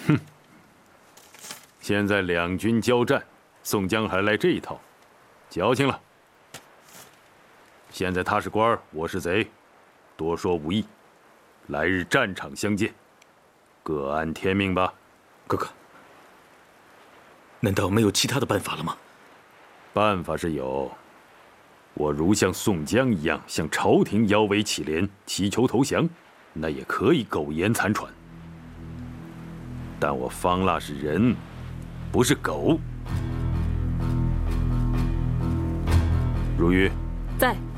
现在两军交战，宋江还来这一套，矫情了。现在他是官儿，我是贼，多说无益。来日战场相见，各安天命吧。 哥哥，难道没有其他的办法了吗？ 办法是有。我如像宋江一样向朝廷摇尾乞怜，祈求投降，那也可以苟延残喘。但我方腊是人，不是狗。如玉， 在。